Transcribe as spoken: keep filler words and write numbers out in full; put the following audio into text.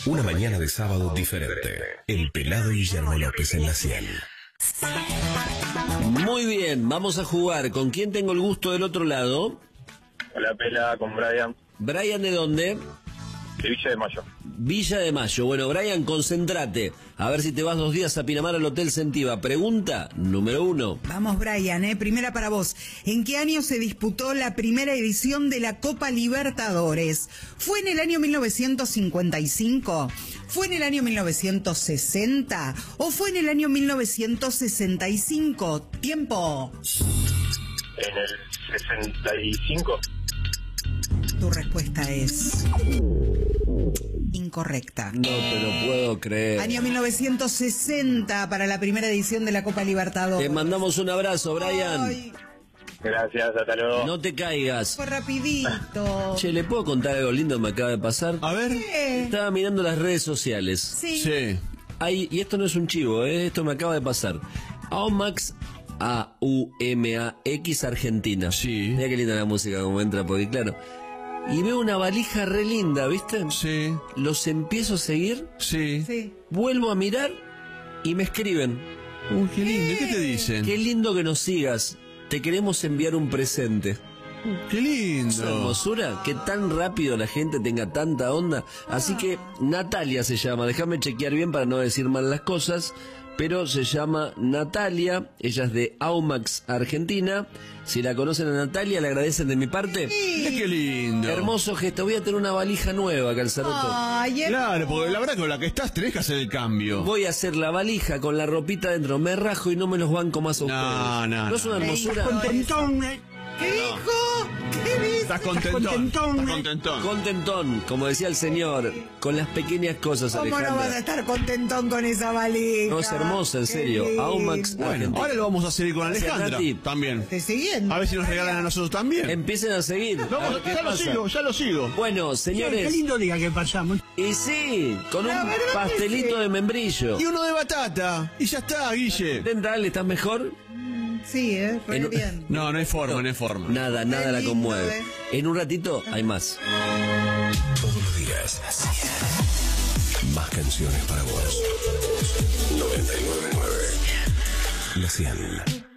Una mañana de sábado diferente. El Pelado Guillermo López en la cien. Muy bien, vamos a jugar. ¿Con quién tengo el gusto del otro lado? Hola, Pela, con Brian. ¿Brian de dónde? De Villa de Mayo. Villa de Mayo. Bueno, Brian, concéntrate. A ver si te vas dos días a Pinamar al Hotel Sentiva. Pregunta número uno. Vamos, Brian, eh. Primera para vos. ¿En qué año se disputó la primera edición de la Copa Libertadores? ¿Fue en el año mil novecientos cincuenta y cinco? ¿Fue en el año mil novecientos sesenta? ¿O fue en el año mil novecientos sesenta y cinco? ¡Tiempo! En el sesenta y cinco. Tu respuesta es incorrecta. No te lo puedo creer. Año mil novecientos sesenta para la primera edición de la Copa Libertadores. Te mandamos un abrazo, Brian. Ay, Gracias, hasta luego. No te caigas. fue rapidito. Che, ¿le puedo contar algo lindo que me acaba de pasar? A ver. Eh, Estaba mirando las redes sociales. sí. Sí. Hay, y esto no es un chivo, ¿eh? Esto me acaba de pasar. Aumax, A U M A X, Argentina. Sí. Mira qué linda la música como entra, porque claro. Y veo una valija re linda, ¿viste? Sí. Los empiezo a seguir, Sí. Sí. vuelvo a mirar y me escriben. Uy, qué lindo. ¿Y qué te dicen? Qué lindo que nos sigas. Te queremos enviar un presente. Qué Esa lindo. hermosura, que tan rápido la gente tenga tanta onda. Así que Natalia se llama, déjame chequear bien para no decir mal las cosas, pero se llama Natalia, ella es de Aumax, Argentina. Si la conocen a Natalia, le agradecen de mi parte. Mira qué lindo. Hermoso gesto, voy a tener una valija nueva, Calzaroto. Ay, el- Claro, porque la verdad que con la que estás tenés que hacer el cambio. Voy a hacer la valija con la ropita dentro, me rajo y no me los banco más a ustedes. No, no, ¿No es una no. hermosura? Contentón, eh. ¿Qué dijo? ¿Qué dice? Estás contentón. contentón, Estás eh. contentón. Contentón, como decía el señor, con las pequeñas cosas, ¿Cómo no Alejandra. vas a estar contentón con esa valija? No, es hermosa, en Qué serio. lindo. Aumax, Bueno, Argentina. ahora lo vamos a seguir con Gracias, Alejandra Nati. también. ¿Te siguiendo? A ver si nos regalan a nosotros también. Empiecen a seguir. a Vamos, ver qué ya lo pasa. sigo, ya lo sigo. Bueno, Qué señores, lindo día que pasamos. y sí, con un La verdad que pastelito sí. de membrillo. Y uno de batata. Y ya está, Guille. Dental, ¿estás mejor? Sí, eh, re En- bien. No, no hay forma, no hay forma. Nada, nada la lindo, conmueve. eh. En un ratito hay más. Todos los días. Más canciones para vos. noventa y nueve punto nueve. La cien.